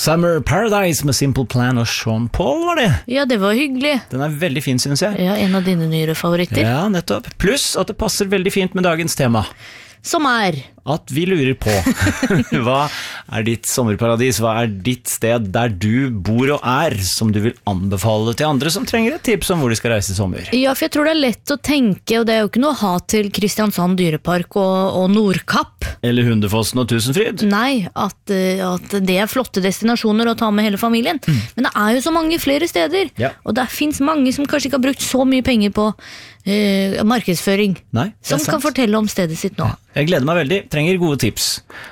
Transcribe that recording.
Summer Paradise med Simple Plan og Sean Paul var det. Ja, det var hyggelig. Den er veldig fin, synes jeg. Ja, en av dine nyere favoritter. Ja, nettopp. Pluss at det passer veldig fint med dagens tema. Som At vi lurer på hva er ditt sommerparadis, hva er ditt sted der du bor og er, som du vil anbefale til andre som trenger et tips om hvor de skal reise i sommer. Ja, for jeg tror det er lett å tenke, og det er jo ikke noe hat til Kristiansand dyrepark og Nordkapp. Eller Hundefossen og Tusenfryd. Nei, at det er flotte destinasjoner å ta med hele familien. Men det er jo så mange flere steder, Ja. og det finnes mange som kanskje ikke har brukt så mye penger på markedsføring, Nei, det er som kan sant. fortelle om stedet sitt nå. Jeg gleder meg veldig, trenger gode tips.